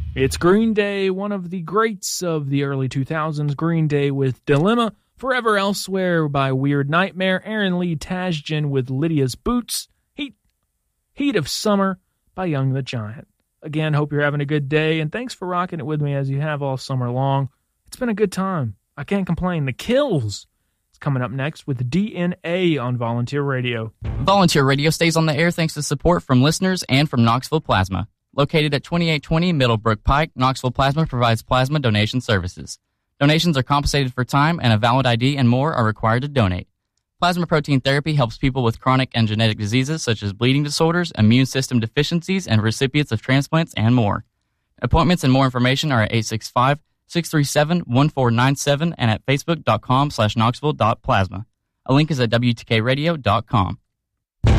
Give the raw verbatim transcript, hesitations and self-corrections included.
It's Green Day, one of the greats of the early two thousands. Green Day with Dilemma, Forever Elsewhere by Weird Nightmare, Aaron Lee Tasjan with Lydia's Boots, Heat, Heat of Summer by Young the Giant. Again, hope you're having a good day, and thanks for rocking it with me as you have all summer long. It's been a good time. I can't complain. The Kills is coming up next with D N A on Volunteer Radio. Volunteer Radio stays on the air thanks to support from listeners and from Knoxville Plasma. Located at twenty-eight twenty Middlebrook Pike, Knoxville Plasma provides plasma donation services. Donations are compensated for time, and a valid I D and more are required to donate. Plasma protein therapy helps people with chronic and genetic diseases such as bleeding disorders, immune system deficiencies, and recipients of transplants and more. Appointments and more information are at eight six five, six three seven, one four nine seven and at facebook.com slash knoxville.plasma. A link is at W T K radio dot com.